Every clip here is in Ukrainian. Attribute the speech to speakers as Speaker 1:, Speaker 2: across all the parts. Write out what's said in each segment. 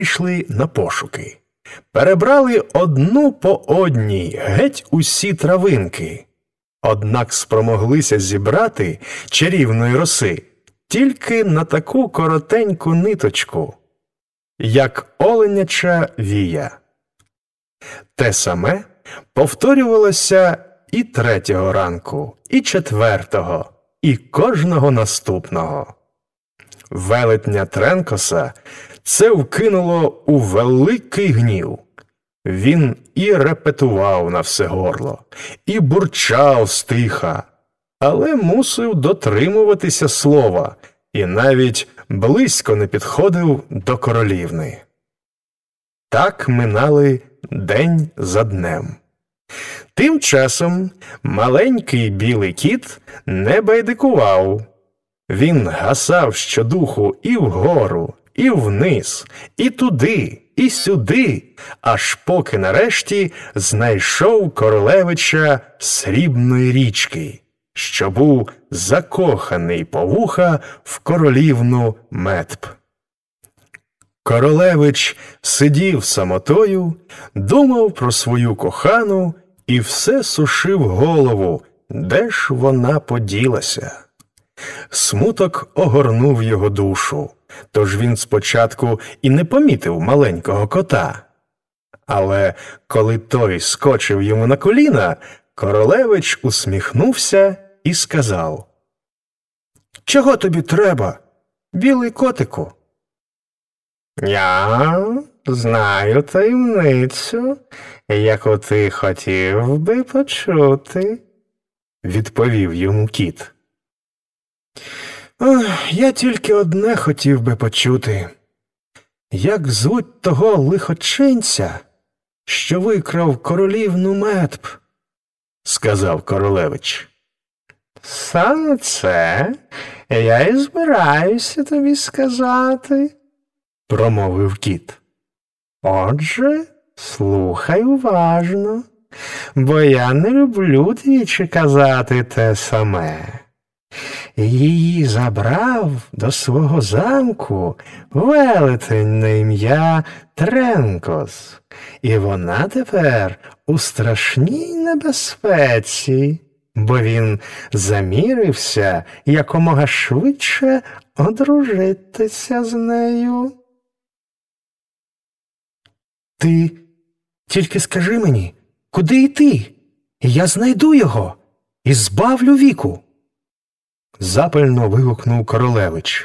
Speaker 1: йшли на пошуки. Перебрали одну по одній геть усі травинки. Однак спромоглися зібрати чарівної роси тільки на таку коротеньку ниточку, як оленяча вія. Те саме повторювалося і 3-го ранку, і 4-го, і кожного наступного. Велетня Тренкоса це вкинуло у великий гнів. Він і репетував на все горло, і бурчав стиха, але мусив дотримуватися слова і навіть близько не підходив до королівни. Так минали день за днем. Тим часом маленький білий кіт не байдикував. Він гасав щодуху і вгору, і вниз, і туди, і сюди, аж поки нарешті знайшов королевича Срібної річки, що був закоханий по вуха в королівну Метп. Королевич сидів самотою, думав про свою кохану і все сушив голову, де ж вона поділася. Смуток огорнув його душу, тож він спочатку і не помітив маленького кота. Але коли той скочив йому на коліна, королевич усміхнувся і сказав: «Чого тобі треба, білий котику?» «Я знаю таємницю, яку ти хотів би почути», – відповів йому кіт. «Я тільки одне хотів би почути. Як звуть того лихочинця, що викрав королівну Метп?» – сказав королевич. «Саме це я і збираюся тобі сказати», – промовив кіт. «Отже, слухай уважно, бо я не люблю двічі казати те саме. Її забрав до свого замку велетень на ім'я Тренкос, і вона тепер у страшній небезпеці, бо він замірився якомога швидше одружитися з нею». «Ти тільки скажи мені, куди йти, і я знайду його і збавлю віку», – запально вигукнув королевич.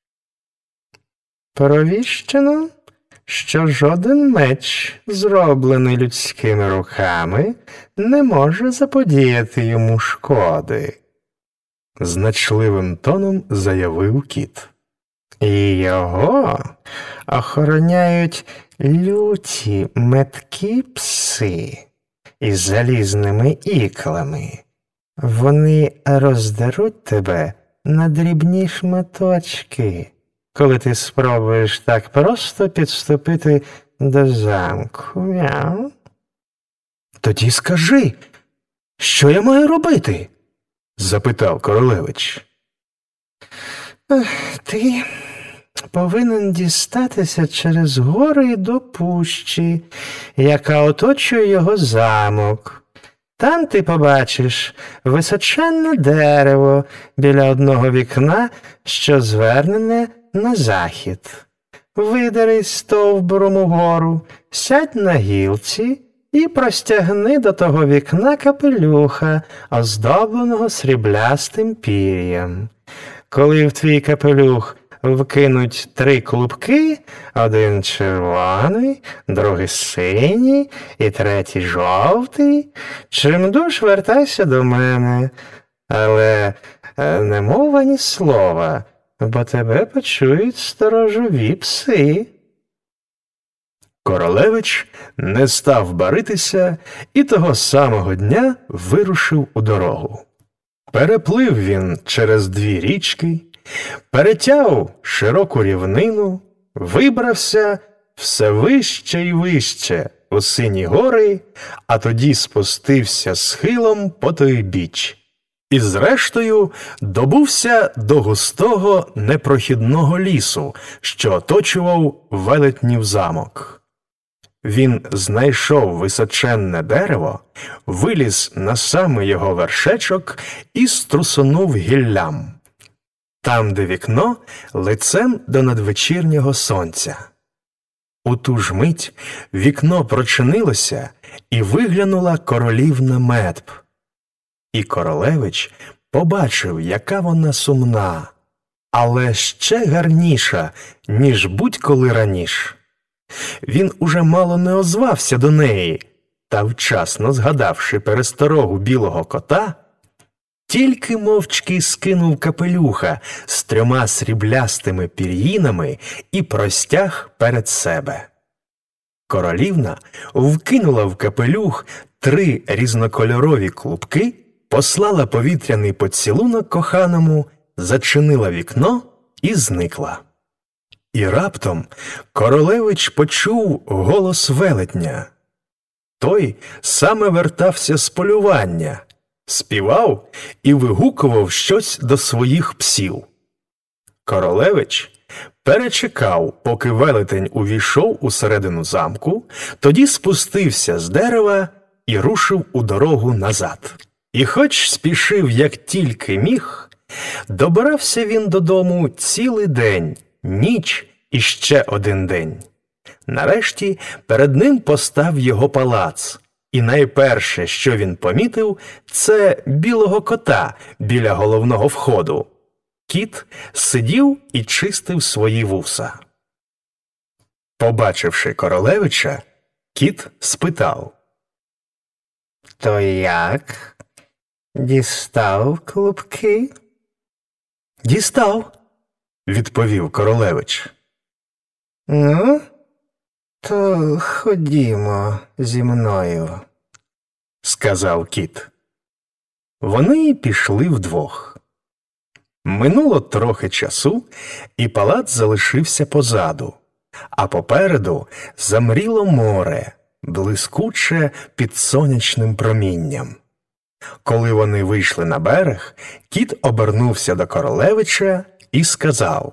Speaker 1: «Провіщено, що жоден меч, зроблений людськими руками, не може заподіяти йому шкоди», – значливим тоном заявив кіт. «І його охороняють люті меткі пси із залізними іклами. Вони роздеруть тебе на дрібні шматочки, коли ти спробуєш так просто підступити до замку. Мяу». «Тоді скажи, що я маю робити?» – запитав королевич. «Ти повинен дістатися через гори до пущі, яка оточує його замок. Там ти побачиш височенне дерево біля одного вікна, що звернене на захід. Видери стовбуром угору, сядь на гілці і простягни до того вікна капелюха, оздобленого сріблястим пір'ям. Коли в твій капелюх вкинуть 3 клубки, один червоний, другий синій і третій жовтий, чимдуж вертайся до мене, але не мов ані слова, бо тебе почують сторожові пси». Королевич не став баритися і того самого дня вирушив у дорогу. Переплив він через 2 річки, перетяв широку рівнину, вибрався все вище й вище у сині гори, а тоді спустився схилом по той біч. і зрештою добувся до густого непрохідного лісу, що оточував велетнів замок. Він знайшов височенне дерево, виліз на самий його вершечок і струсонув гіллям. Там, де вікно, лицем до надвечірнього сонця. У ту ж мить вікно прочинилося, і виглянула королівна Медб. І королевич побачив, яка вона сумна, але ще гарніша, ніж будь-коли раніше. Він уже мало не озвався до неї, та вчасно згадавши пересторогу білого кота, тільки мовчки скинув капелюха з 3 сріблястими пір'їнами і простяг перед себе. Королівна вкинула в капелюх 3 різнокольорові клубки, послала повітряний поцілунок коханому, зачинила вікно і зникла. І раптом королевич почув голос велетня. Той саме вертався з полювання, співав і вигукував щось до своїх псів. Королевич перечекав, поки велетень увійшов усередину замку, тоді спустився з дерева і рушив у дорогу назад. І хоч спішив як тільки міг, добирався він додому цілий день, ніч і ще один день. Нарешті перед ним постав його палац, і найперше, що він помітив, це білого кота біля головного входу. Кіт сидів і чистив свої вуса. Побачивши королевича, кіт спитав: «То як? Дістав клубки?» «Дістав», – відповів королевич. «Ну, то ходімо зі мною», – сказав кіт. Вони пішли вдвох. Минуло трохи часу, і палац залишився позаду, а попереду замріло море, блискуче під сонячним промінням. Коли вони вийшли на берег, кіт обернувся до королевича і сказав: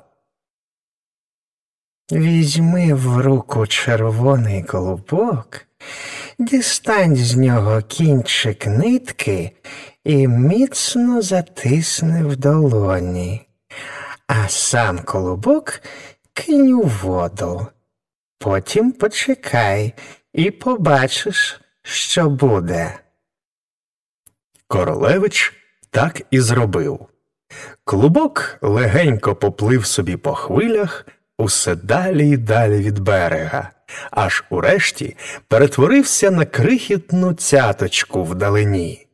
Speaker 1: «Візьми в руку червоний клубок, дістань з нього кінчик нитки і міцно затисни в долоні, а сам клубок кинь у воду. Потім почекай і побачиш, що буде». Королевич так і зробив. Клубок легенько поплив собі по хвилях усе далі й далі від берега, аж урешті перетворився на крихітну цяточку вдалині.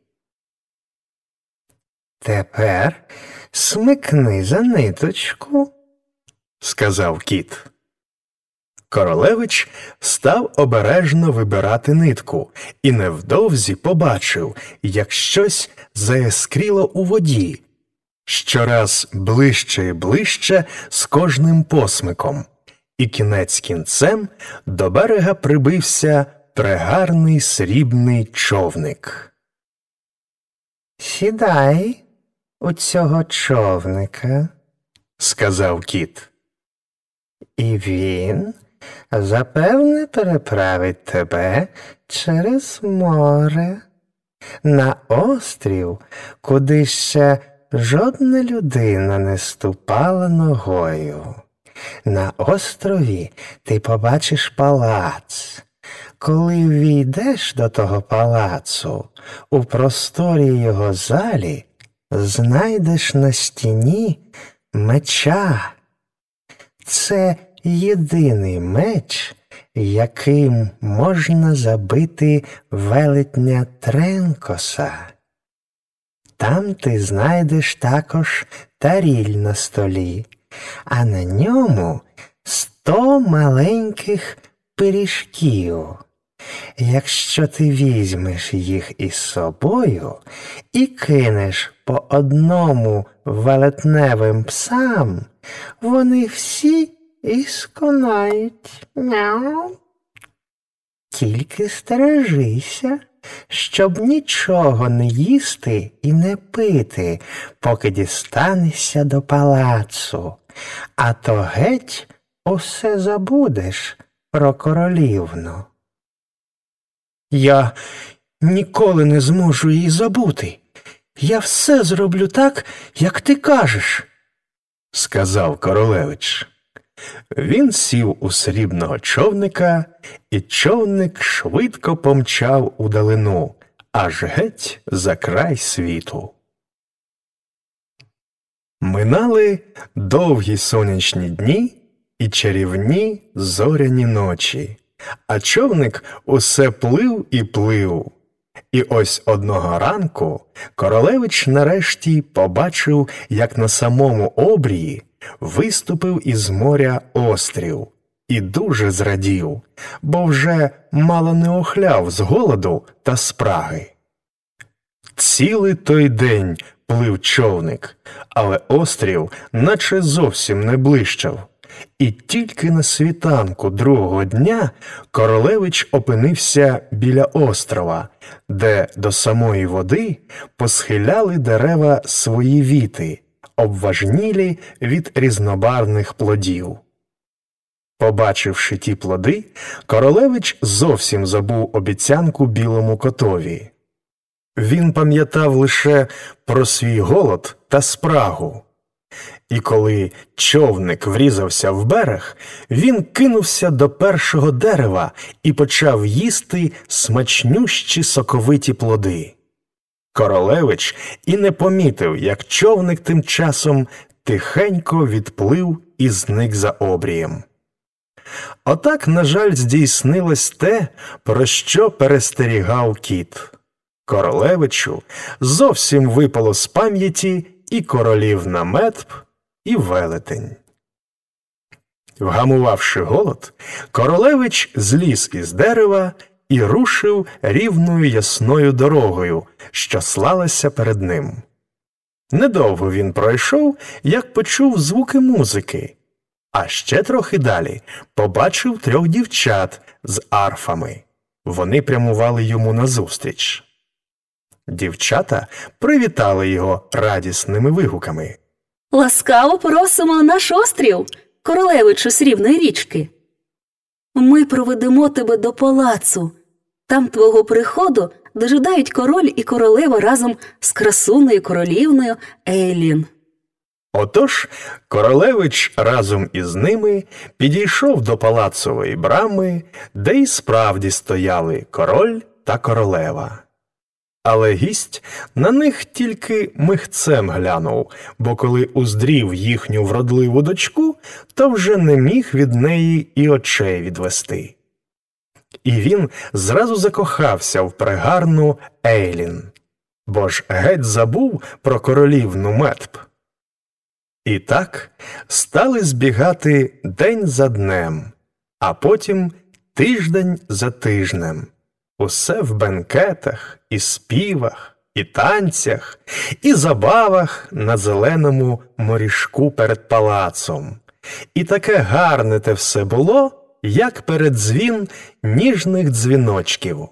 Speaker 1: «Тепер смикни за ниточку», – сказав кіт. Королевич став обережно вибирати нитку і невдовзі побачив, як щось заіскріло у воді, щораз ближче і ближче з кожним посмиком, і кінець кінцем до берега прибився прегарний срібний човник. «Сідай у цього човника», – сказав кіт, – «і він запевне переправить тебе через море на острів, куди ще жодна людина не ступала ногою. На острові ти побачиш палац. Коли ввійдеш до того палацу, у просторі його залі знайдеш на стіні меча. Це єдиний меч, яким можна забити велетня Тренкоса. Там ти знайдеш також таріль на столі, а на ньому 100 маленьких пиріжків. Якщо ти візьмеш їх із собою і кинеш по одному велетневим псам, вони всі і сконають. Мяу».
Speaker 2: Тільки стережися, щоб нічого не їсти і не пити, поки дістанешся до палацу, а то геть усе забудеш про королівну».
Speaker 1: «Я ніколи не зможу її забути. Я все зроблю так, як ти кажеш», – сказав королевич. Він сів у срібного човника, і човник швидко помчав удалину, аж геть за край світу. Минали довгі сонячні дні і чарівні зоряні ночі, а човник усе плив і плив. І ось одного ранку королевич нарешті побачив, як на самому обрії виступив із моря острів, і дуже зрадів, бо вже мало не охляв з голоду та спраги. Цілий той день плив човник, але острів наче зовсім не блищав. І тільки на світанку другого дня королевич опинився біля острова, де до самої води посхиляли дерева свої віти, обважнілі від різнобарвних плодів. Побачивши ті плоди, королевич зовсім забув обіцянку білому котові. Він пам'ятав лише про свій голод та спрагу. І коли човник врізався в берег, він кинувся до першого дерева і почав їсти смачнющі соковиті плоди. Королевич і не помітив, як човник тим часом тихенько відплив і зник за обрієм. Отак, на жаль, здійснилось те, про що перестерігав кіт. Королевичу зовсім випало з пам'яті і королівна Метб, і велетень. Вгамувавши голод, королевич зліз із дерева і рушив рівною ясною дорогою, що слалася перед ним. Недовго він пройшов, як почув звуки музики, а ще трохи далі побачив 3 дівчат з арфами. Вони прямували йому назустріч. Дівчата привітали його радісними вигуками.
Speaker 3: «Ласкаво просимо на наш острів, королевичу Срібної річки. Ми проведемо тебе до палацу. Там твого приходу дожидають король і королева разом з красуною королівною Ейлін».
Speaker 1: Отож королевич разом із ними підійшов до палацової брами, де й справді стояли король та королева. Але гість на них тільки михцем глянув, бо коли уздрів їхню вродливу дочку, то вже не міг від неї і очей відвести. І він зразу закохався в прегарну Ейлін, бо ж геть забув про королівну Метб. І так стали збігати день за днем, а потім тиждень за тижнем. Усе в бенкетах, і співах, і танцях, і забавах на зеленому морішку перед палацом. І таке гарне те все було, як передзвін ніжних дзвіночків.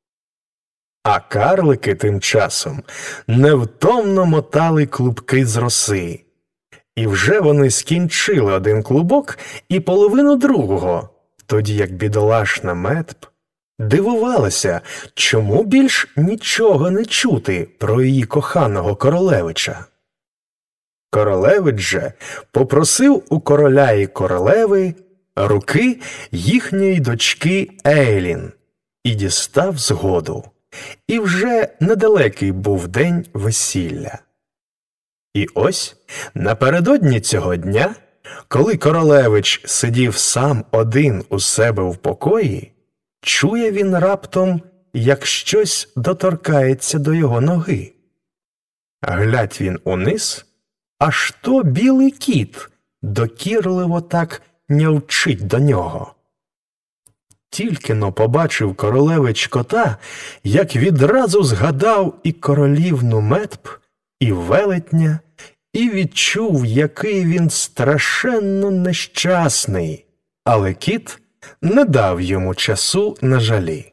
Speaker 1: А карлики тим часом невтомно мотали клубки з роси. І вже вони скінчили один клубок і половину другого, тоді як бідолашна Метб дивувалася, чому більш нічого не чути про її коханого королевича. Королевич же попросив у короля і королеви руки їхньої дочки Ейлін і дістав згоду. І вже недалекий був день весілля. І ось напередодні цього дня, коли королевич сидів сам один у себе в покої, чує він раптом, як щось доторкається до його ноги. Глядь він униз, аж то білий кіт докірливо так нявчить до нього. Тільки-но побачив королевич кота, як відразу згадав і королівну Метб, і велетня, і відчув, який він страшенно нещасний. Але кіт не дав йому часу на жалі.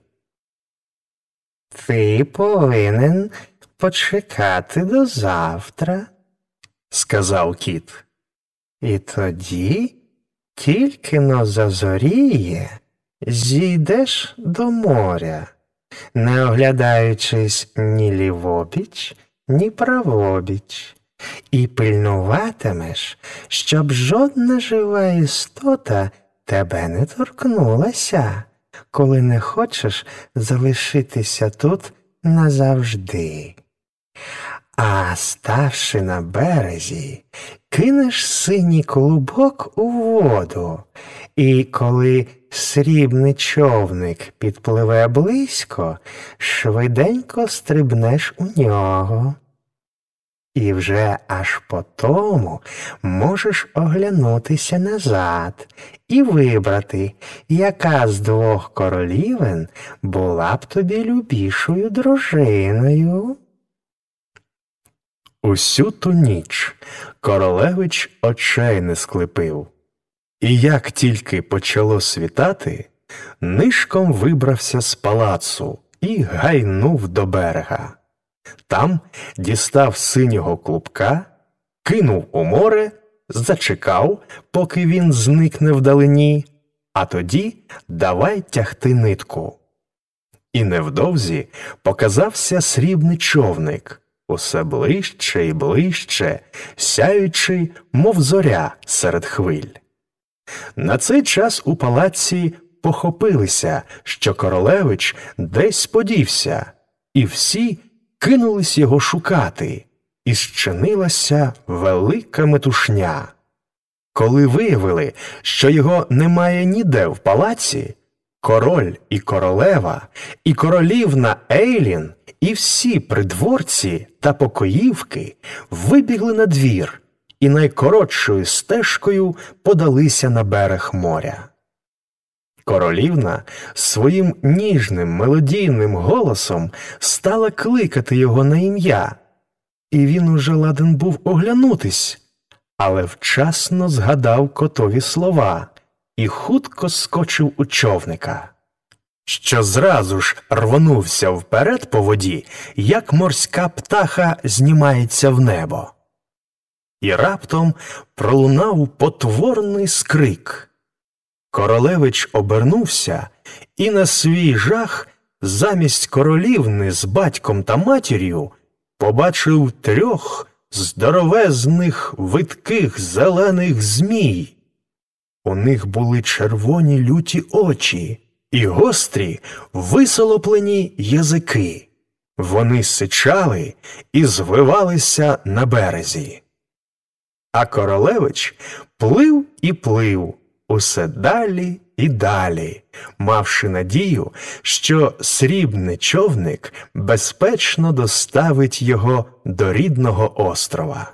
Speaker 2: «Ти повинен почекати до завтра», – сказав кіт. «І тоді, тільки-но зазоріє, зійдеш до моря, не оглядаючись ні лівобіч, ні правобіч, і пильнуватимеш, щоб жодна жива істота тебе не торкнулася, коли не хочеш залишитися тут назавжди. А ставши на березі, кинеш синій клубок у воду, і коли срібний човник підпливе близько, швиденько стрибнеш у нього. І вже аж потому можеш оглянутися назад і вибрати, яка з двох королівен була б тобі любішою дружиною».
Speaker 1: Усю ту ніч королевич очей не склепив. І як тільки почало світати, нишком вибрався з палацу і гайнув до берега. Там дістав синього клубка, кинув у море, зачекав, поки він зникне вдалині, а тоді давай тягти нитку. І невдовзі показався срібний човник, усе ближче і ближче, сяючи, мов зоря серед хвиль. На цей час у палаці похопилися, що королевич десь подівся, і всі кинулись його шукати, і зчинилася велика метушня. Коли виявили, що його немає ніде в палаці, король і королева, і королівна Ейлін, і всі придворці та покоївки вибігли на двір і найкоротшою стежкою подалися на берег моря. Королівна своїм ніжним мелодійним голосом стала кликати його на ім'я, і він уже ладен був оглянутись, але вчасно згадав котові слова і хутко скочив у човника, що зразу ж рвонувся вперед по воді, як морська птаха знімається в небо. І раптом пролунав потворний скрик. Королевич обернувся і на свій жах замість королівни з батьком та матір'ю побачив 3 здоровезних видких зелених змій. У них були червоні люті очі і гострі висолоплені язики. Вони сичали і звивалися на березі. А королевич плив і плив, усе далі і далі, мавши надію, що срібний човник безпечно доставить його до рідного острова.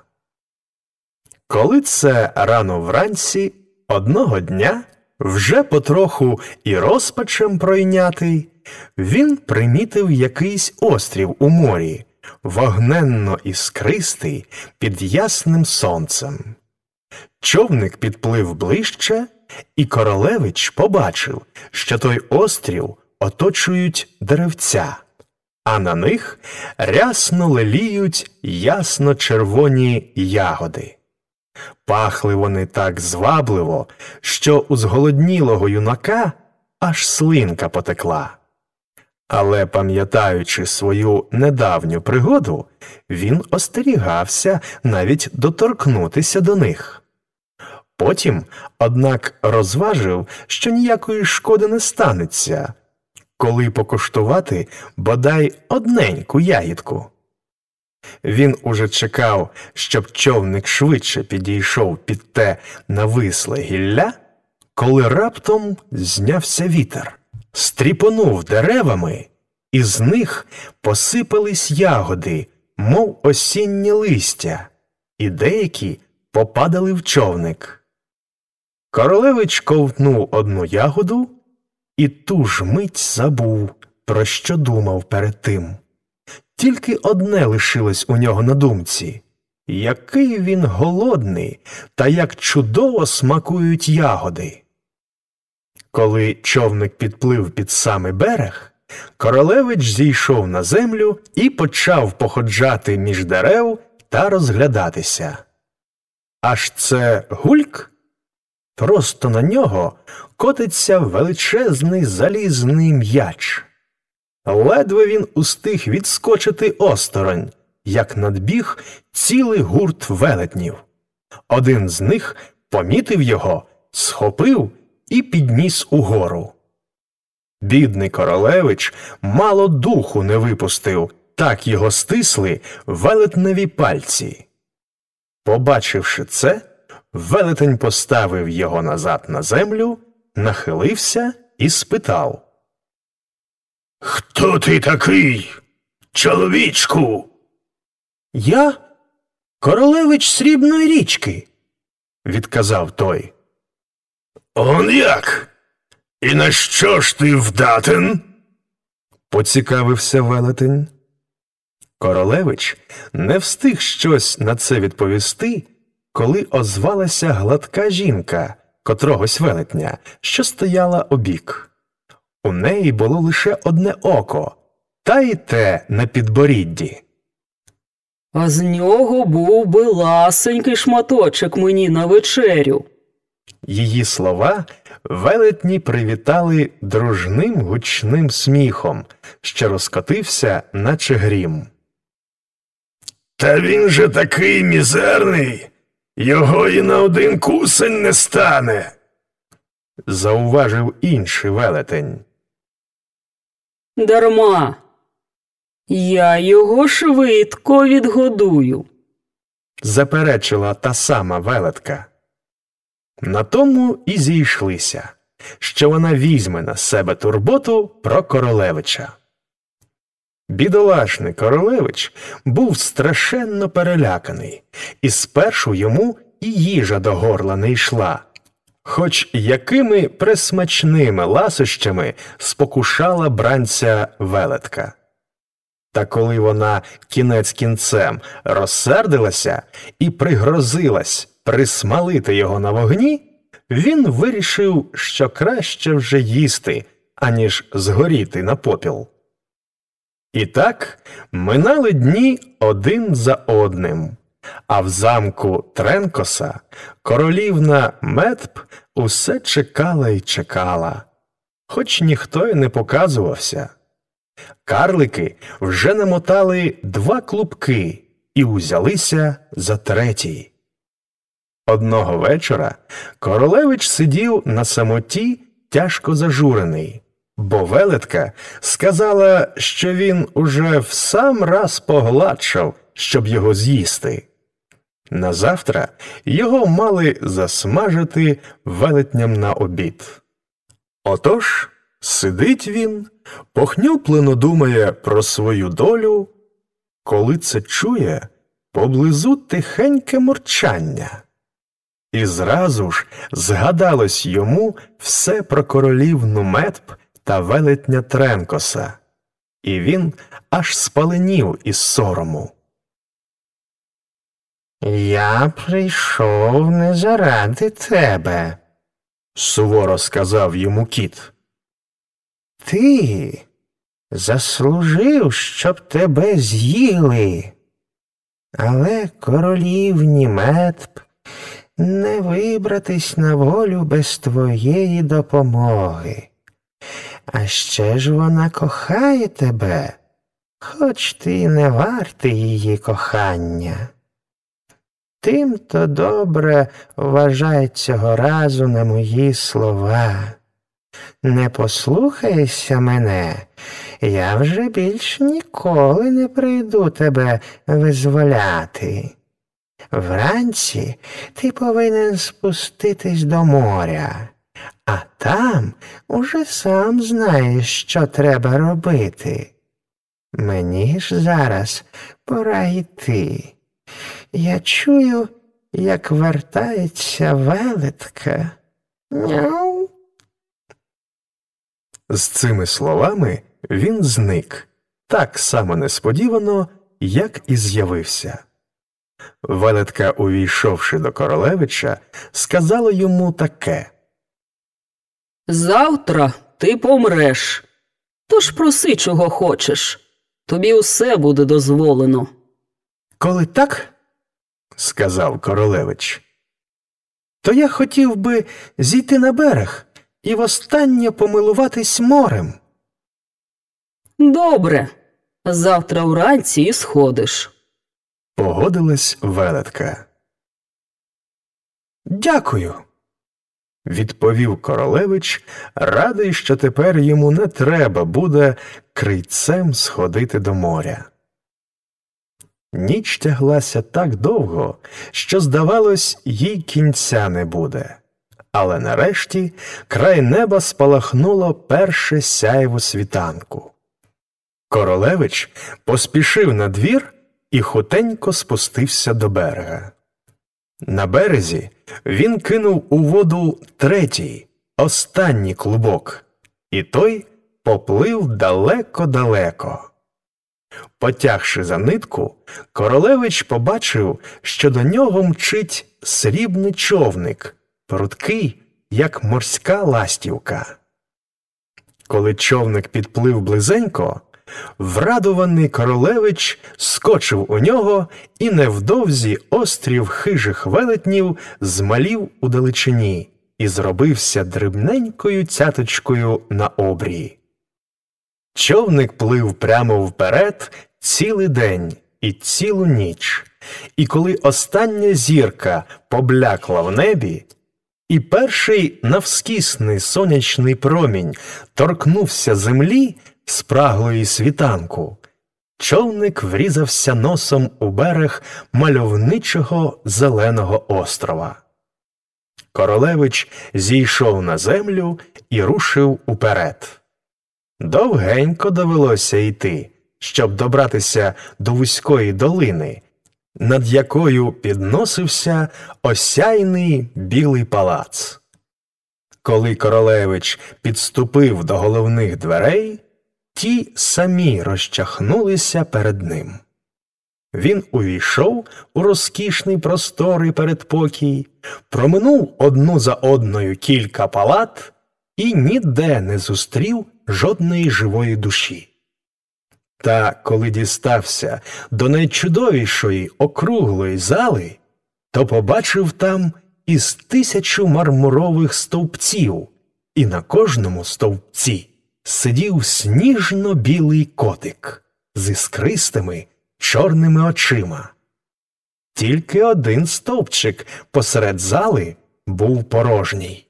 Speaker 1: Коли це рано вранці, одного дня, вже потроху і розпачем пройнятий, він примітив якийсь острів у морі, вогненно-іскристий під ясним сонцем. Човник підплив ближче, і королевич побачив, що той острів оточують деревця, а на них рясно леліють ясно-червоні ягоди. Пахли вони так звабливо, що у зголоднілого юнака аж слинка потекла. Але, пам'ятаючи свою недавню пригоду, він остерігався навіть доторкнутися до них. Потім, однак, розважив, що ніякої шкоди не станеться, коли покуштувати бодай одненьку ягідку. Він уже чекав, щоб човник швидше підійшов під те нависле гілля, коли раптом знявся вітер, стріпонув деревами, і з них посипались ягоди, мов осіннє листя, і деякі попадали в човник. Королевич ковтнув одну ягоду і ту ж мить забув, про що думав перед тим. Тільки одне лишилось у нього на думці – який він голодний та як чудово смакують ягоди. Коли човник підплив під самий берег, королевич зійшов на землю і почав походжати між дерев та розглядатися. Аж це гульк! Просто на нього котиться величезний залізний м'яч. Ледве він устиг відскочити осторонь, як надбіг цілий гурт велетнів. Один з них помітив його, схопив і підніс угору. Бідний королевич мало духу не випустив, так його стисли велетневі пальці. Побачивши це, велетень поставив його назад на землю, нахилився і спитав: «Хто ти такий, чоловічку?» «Я королевич Срібної річки», – відказав той. «Он як? І на що ж ти вдатен?» – поцікавився велетень. Королевич не встиг щось на це відповісти, коли озвалася гладка жінка котрогось велетня, що стояла обік. У неї було лише одне око, та й те на підборідді.
Speaker 3: «А з нього був би ласенький шматочок мені на вечерю».
Speaker 1: Її слова велетні привітали дружним гучним сміхом, що розкотився, наче грім. «Та він же такий мізерний, його і на один кусень не стане», – зауважив інший велетень.
Speaker 3: «Дарма. Я його швидко відгодую»,
Speaker 1: – заперечила та сама велетка. На тому і зійшлися, що вона візьме на себе турботу про королевича. Бідолашний королевич був страшенно переляканий, і спершу йому і їжа до горла не йшла, хоч якими пресмачними ласощами спокушала бранця велетка. Та коли вона кінець кінцем розсердилася і пригрозилась присмалити його на вогні, він вирішив, що краще вже їсти, аніж згоріти на попіл. І так минали дні один за одним, а в замку Тренкоса королівна Метп усе чекала й чекала, хоч ніхто й не показувався. Карлики вже намотали 2 клубки і узялися за третій. Одного вечора королевич сидів на самоті, тяжко зажурений, бо велетка сказала, що він уже в сам раз погладшав, щоб його з'їсти. Назавтра його мали засмажити велетням на обід. Отож, сидить він, похнюплено думає про свою долю, коли це чує поблизу тихеньке мурчання. І зразу ж згадалось йому все про королівну Метп та велетня Тренкоса, і він аж спаленів із сорому.
Speaker 2: «Я прийшов не заради тебе», –
Speaker 1: суворо сказав йому кіт.
Speaker 2: «Ти заслужив, щоб тебе з'їли, але королівні Метп не вибратись на волю без твоєї допомоги. А ще ж вона кохає тебе, хоч ти не вартий її кохання. Тим-то добре вважай цього разу на мої слова. Не послухайся мене, я вже більш ніколи не прийду тебе визволяти. Вранці ти повинен спуститись до моря, а там уже сам знаєш, що треба робити. Мені ж зараз пора йти. Я чую, як вертається велетка. Мяу.
Speaker 1: З цими словами він зник, так само несподівано, як і з'явився. Велетка, увійшовши до королевича, сказала йому таке:
Speaker 4: Завтра ти помреш, тож проси, чого хочеш. Тобі усе буде дозволено.
Speaker 1: Коли так, – сказав королевич, – то я хотів би зійти на берег і востаннє помилуватись морем.
Speaker 4: Добре, завтра вранці і сходиш.
Speaker 1: Погодилась велетка. Дякую, відповів королевич, радий, що тепер йому не треба буде крильцем сходити до моря. Ніч тяглася так довго, що, здавалось, їй кінця не буде. Але нарешті край неба спалахнуло перше сяйво світанку. Королевич поспішив на двір і хутенько спустився до берега. На березі він кинув у воду третій, останній клубок, і той поплив далеко-далеко. Потягши за нитку, королевич побачив, що до нього мчить срібний човник, прудкий, як морська ластівка. Коли човник підплив близенько, врадований королевич скочив у нього, і невдовзі острів хижих велетнів змалів у далечині і зробився дрібненькою цяточкою на обрії. Човник плив прямо вперед цілий день і цілу ніч, і коли остання зірка поблякла в небі, і перший навскісний сонячний промінь торкнувся землі спраглої світанку, човник врізався носом у берег мальовничого зеленого острова. Королевич зійшов на землю і рушив уперед. Довгенько довелося йти, щоб добратися до вузької долини, над якою підносився осяйний білий палац. Коли королевич підступив до головних дверей, ті самі розчахнулися перед ним. Він увійшов у розкішний просторий передпокій, проминув одну за одною кілька палат і ніде не зустрів жодної живої душі. Та коли дістався до найчудовішої округлої зали, то побачив там із 1000 мармурових стовпців, і на кожному стовпці сидів сніжно-білий котик з іскристими чорними очима. Тільки один стовпчик посеред зали був порожній.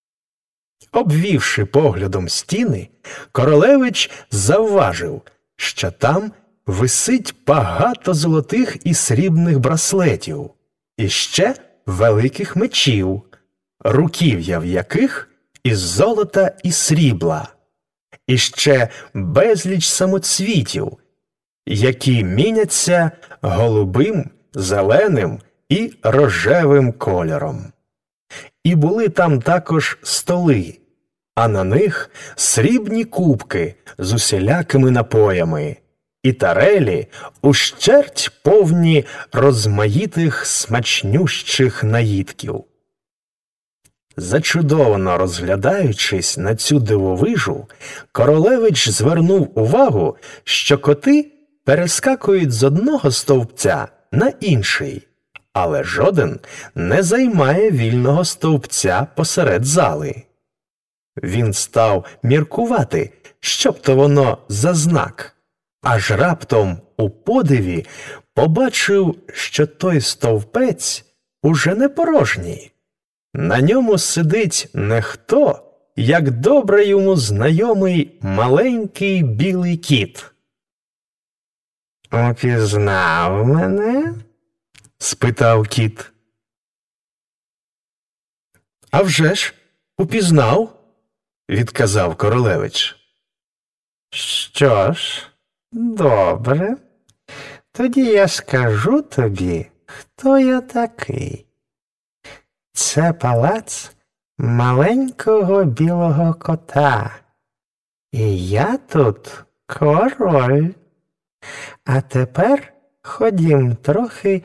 Speaker 1: Обвівши поглядом стіни, королевич завважив, що там висить багато золотих і срібних браслетів, і ще великих мечів, руків'я в яких із золота і срібла, і ще безліч самоцвітів, які міняться голубим, зеленим і рожевим кольором. І були там також столи, а на них срібні кубки з усілякими напоями, і тарелі ущерть повні розмаїтих смачнющих наїдків. Зачудовано розглядаючись на цю дивовижу, королевич звернув увагу, що коти перескакують з одного стовпця на інший, але жоден не займає вільного стовпця посеред зали. Він став міркувати, що б то воно за знак, аж раптом у подиві побачив, що той стовпець уже не порожній. На ньому сидить не хто, як добре йому знайомий маленький білий кіт.
Speaker 2: «Упізнав мене?»
Speaker 1: – спитав кіт. «А вже ж, упізнав», – відказав королевич.
Speaker 2: «Що ж, добре. Тоді я скажу тобі, хто я такий. Це палац маленького білого кота. І я тут король. А тепер ходім трохи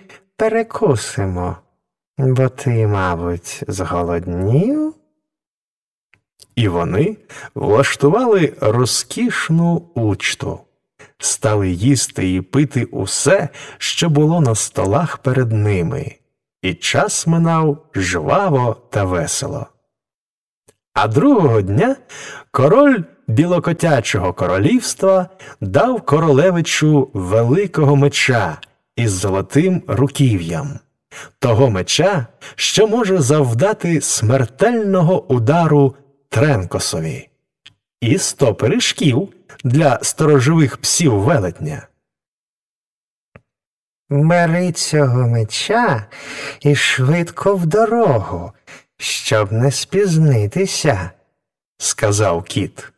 Speaker 2: перекусимо, бо ти, мабуть, зголоднів?»
Speaker 1: І вони влаштували розкішну учту. Стали їсти і пити усе, що було на столах перед ними, і час минав жваво та весело. А другого дня король Білокотячого королівства дав королевичу великого меча із золотим руків'ям, того меча, що може завдати смертельного удару Тренкосові, і 100 пиріжків для сторожових псів велетня.
Speaker 2: «Бери цього меча і швидко в дорогу, щоб не спізнитися», – сказав кіт.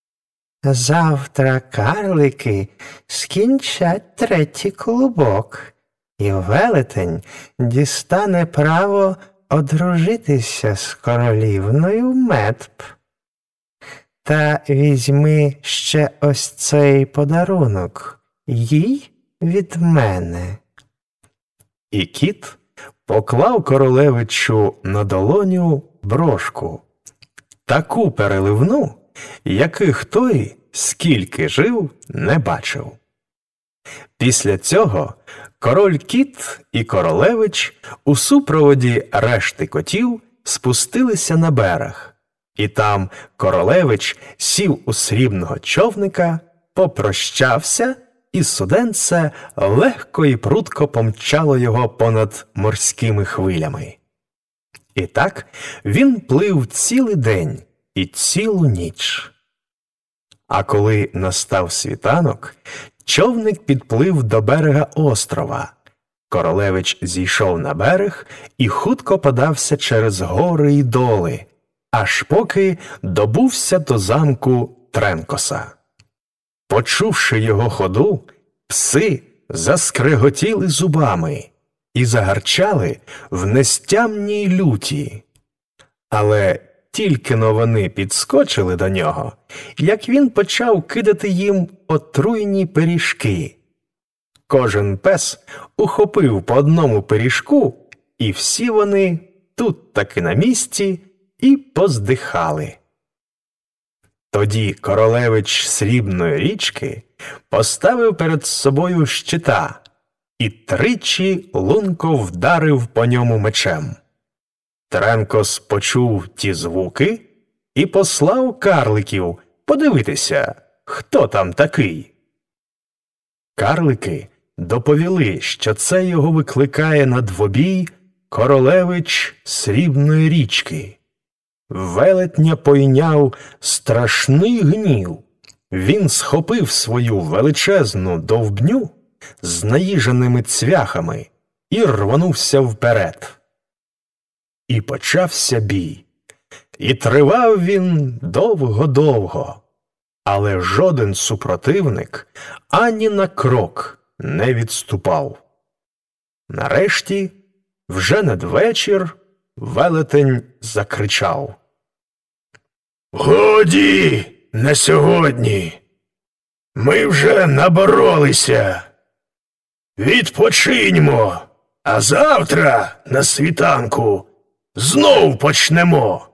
Speaker 2: «Завтра карлики скінчать 3-й клубок, і велетень дістане право одружитися з королівною Метп. Та візьми ще ось цей подарунок їй від мене».
Speaker 1: І кіт поклав королевичу на долоню брошку, таку переливну, яких той, скільки жив, не бачив. Після цього король-кіт і королевич у супроводі решти котів спустилися на берег, і там королевич сів у срібного човника, попрощався, і суденце легко і прудко помчало його понад морськими хвилями. І так він плив цілий день і цілу ніч. А коли настав світанок, човник підплив до берега острова. Королевич зійшов на берег і хутко подався через гори й доли, аж поки добувся до замку Тренкоса. Почувши його ходу, пси заскреготіли зубами і загарчали в нестямній люті. Але тільки-но вони підскочили до нього, як він почав кидати їм отруйні пиріжки. Кожен пес ухопив по одному пиріжку, і всі вони тут таки на місці і поздихали. Тоді королевич Срібної річки поставив перед собою щита і 3 лунко вдарив по ньому мечем. Тренкос почув ті звуки і послав карликів подивитися, хто там такий. Карлики доповіли, що це його викликає на двобій королевич Срібної річки. Велетня пойняв страшний гнів. Він схопив свою величезну довбню з наїженими цвяхами і рвонувся вперед. І почався бій. І тривав він довго-довго, але жоден супротивник ані на крок не відступав. Нарешті, вже надвечір, велетень закричав: «Годі на сьогодні! Ми вже наборолися! Відпочиньмо, а завтра на світанку знов почнемо!»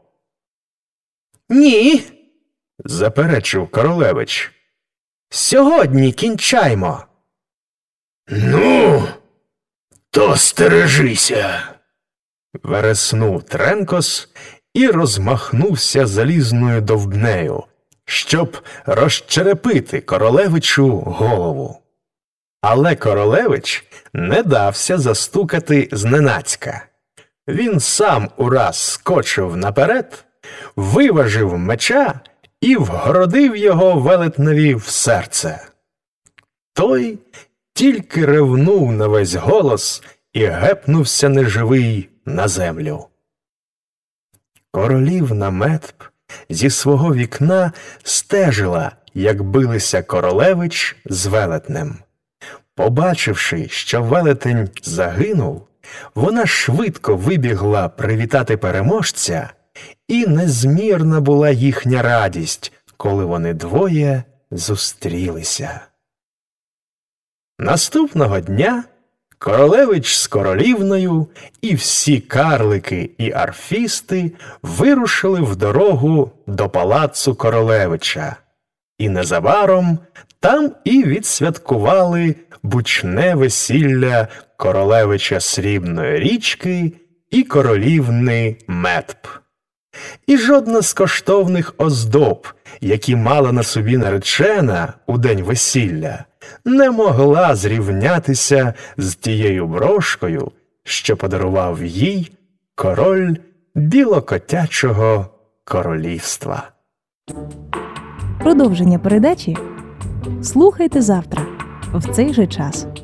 Speaker 2: «Ні»,
Speaker 1: – заперечив королевич.
Speaker 2: «Сьогодні кінчаймо».
Speaker 1: «Ну, то стережися!» – вереснув Тренкос і розмахнувся залізною довбнею, щоб розчерепити королевичу голову. Але королевич не дався застукати зненацька. Він сам ураз скочив наперед, виважив меча і вгородив його велетневі в серце. Той тільки ревнув на весь голос і гепнувся неживий на землю. Королівна Метп зі свого вікна стежила, як билися королевич з велетнем. Побачивши, що велетень загинув, вона швидко вибігла привітати переможця, і незмірна була їхня радість, коли вони двоє зустрілися. Наступного дня Королевич з королівною і всі карлики і арфісти вирушили в дорогу до палацу королевича. І незабаром там і відсвяткували бучне весілля королевича Срібної річки і королівни Метп. І жодна з коштовних оздоб, які мала на собі наречена у день весілля, не могла зрівнятися з тією брошкою, що подарував їй король білокотячого королівства.
Speaker 5: Продовження передачі слухайте завтра в цей же час.